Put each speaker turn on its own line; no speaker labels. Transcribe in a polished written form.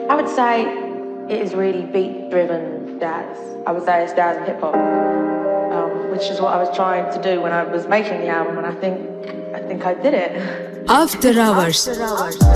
I would say it is really beat-driven jazz. I would say it's jazz and hip-hop, which is what I was trying to do when I was making the album, and I think I did it.
After Hours.